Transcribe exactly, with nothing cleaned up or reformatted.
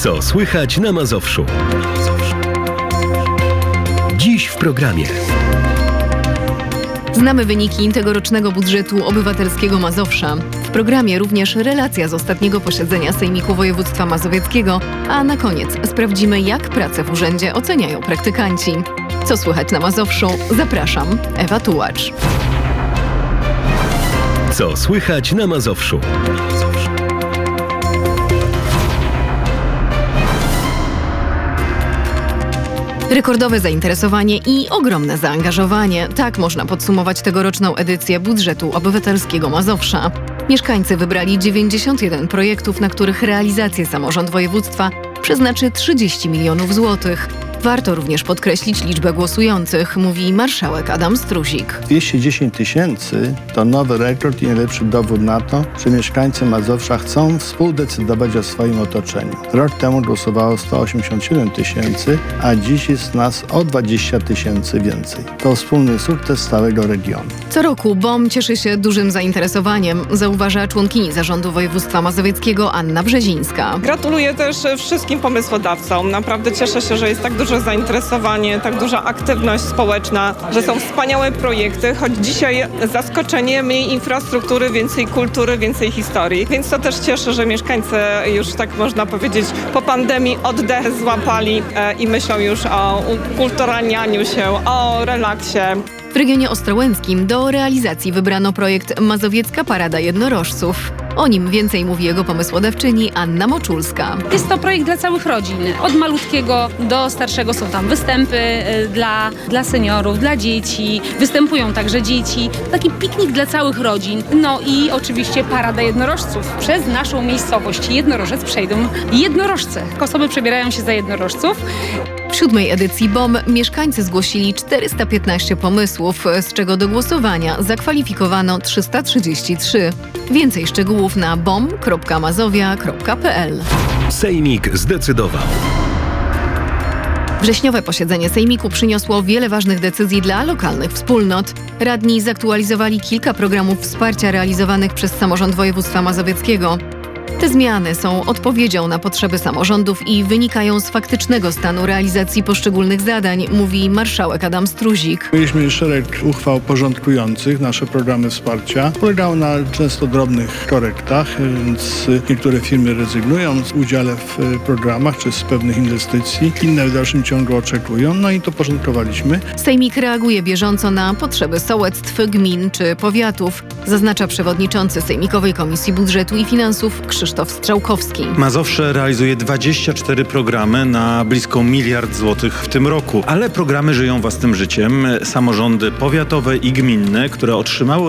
Co słychać na Mazowszu? Dziś w programie. Znamy wyniki tegorocznego budżetu obywatelskiego Mazowsza. W programie również relacja z ostatniego posiedzenia Sejmiku Województwa Mazowieckiego, a na koniec sprawdzimy, jak pracę w urzędzie oceniają praktykanci. Co słychać na Mazowszu? Zapraszam, Ewa Tułacz. Co słychać na Mazowszu? Rekordowe zainteresowanie i ogromne zaangażowanie. Tak można podsumować tegoroczną edycję budżetu obywatelskiego Mazowsza. Mieszkańcy wybrali dziewięćdziesiąt jeden projektów, na których realizację samorząd województwa przeznaczy trzydzieści milionów złotych. Warto również podkreślić liczbę głosujących, mówi marszałek Adam Struzik. dwieście dziesięć tysięcy to nowy rekord i najlepszy dowód na to, że mieszkańcy Mazowsza chcą współdecydować o swoim otoczeniu. Rok temu głosowało sto osiemdziesiąt siedem tysięcy, a dziś jest nas o dwadzieścia tysięcy więcej. To wspólny sukces całego regionu. Co roku B O M cieszy się dużym zainteresowaniem, zauważa członkini Zarządu Województwa Mazowieckiego Anna Brzezińska. Gratuluję też wszystkim pomysłodawcom. Naprawdę cieszę się, że jest tak duże zainteresowanie, tak duża aktywność społeczna, że są wspaniałe projekty, choć dzisiaj zaskoczenie, mniej infrastruktury, więcej kultury, więcej historii. Więc to też cieszy, że mieszkańcy już, tak można powiedzieć, po pandemii oddech złapali e, i myślą już o ukulturalnianiu się, o relaksie. W regionie ostrołęckim do realizacji wybrano projekt Mazowiecka Parada Jednorożców. O nim więcej mówi jego pomysłodawczyni Anna Moczulska. Jest to projekt dla całych rodzin. Od malutkiego do starszego są tam występy y, dla, dla seniorów, dla dzieci. Występują także dzieci. Taki piknik dla całych rodzin. No i oczywiście Parada Jednorożców. Przez naszą miejscowość Jednorożec przejdą jednorożce. Osoby przebierają się za jednorożców. W siódmej edycji B O M mieszkańcy zgłosili czterysta piętnaście pomysłów, z czego do głosowania zakwalifikowano trzysta trzydzieści trzy. Więcej szczegółów na bom kropka mazowia kropka p l. Sejmik zdecydował. Wrześniowe posiedzenie Sejmiku przyniosło wiele ważnych decyzji dla lokalnych wspólnot. Radni zaktualizowali kilka programów wsparcia realizowanych przez samorząd województwa mazowieckiego. Te zmiany są odpowiedzią na potrzeby samorządów i wynikają z faktycznego stanu realizacji poszczególnych zadań, mówi marszałek Adam Struzik. Mieliśmy szereg uchwał porządkujących nasze programy wsparcia. Polegało na często drobnych korektach, więc niektóre firmy rezygnują z udziale w programach czy z pewnych inwestycji, inne w dalszym ciągu oczekują, no i to porządkowaliśmy. Sejmik reaguje bieżąco na potrzeby sołectw, gmin czy powiatów, zaznacza przewodniczący Sejmikowej Komisji Budżetu i Finansów Krzysztof Strzałkowski. Mazowsze realizuje dwadzieścia cztery programy na blisko miliard złotych w tym roku, ale programy żyją własnym życiem. Samorządy powiatowe i gminne, które otrzymały